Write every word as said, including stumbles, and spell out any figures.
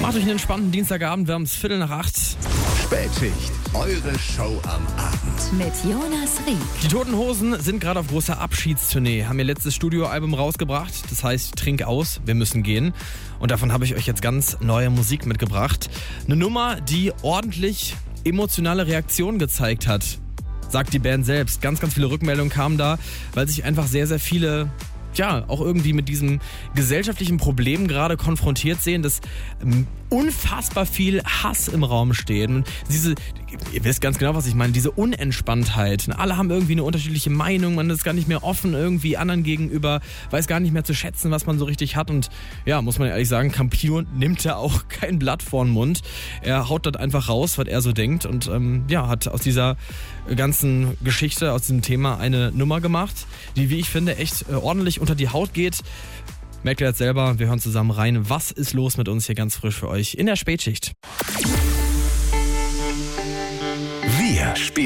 Macht euch einen entspannten Dienstagabend, wir haben es Viertel nach acht. Spätschicht, eure Show am Abend. Mit Jonas Rieck. Die Toten Hosen sind gerade auf großer Abschiedstournee, haben ihr letztes Studioalbum rausgebracht. Das heißt, trink aus, wir müssen gehen. Und davon habe ich euch jetzt ganz neue Musik mitgebracht. Eine Nummer, die ordentlich emotionale Reaktionen gezeigt hat, sagt die Band selbst. Ganz, ganz viele Rückmeldungen kamen da, weil sich einfach sehr, sehr viele... ja, auch irgendwie mit diesem gesellschaftlichen Problem gerade konfrontiert sehen, dass ähm, unfassbar viel Hass im Raum steht. Und diese, ihr wisst ganz genau, was ich meine, diese Unentspanntheit. Alle haben irgendwie eine unterschiedliche Meinung, man ist gar nicht mehr offen irgendwie anderen gegenüber, weiß gar nicht mehr zu schätzen, was man so richtig hat. Und ja, muss man ehrlich sagen, Campino nimmt da auch kein Blatt vor den Mund. Er haut das einfach raus, was er so denkt und ähm, ja, hat aus dieser ganzen Geschichte, aus diesem Thema eine Nummer gemacht, die, wie ich finde, echt äh, ordentlich unter die Haut geht. Merkt ihr jetzt selber, wir hören zusammen rein. Was ist los mit uns hier ganz frisch für euch in der Spätschicht? Wir spielen